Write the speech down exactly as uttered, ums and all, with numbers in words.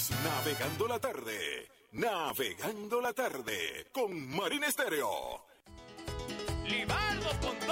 Estamos navegando la tarde. Navegando la tarde con Marina Estéreo. Libardo con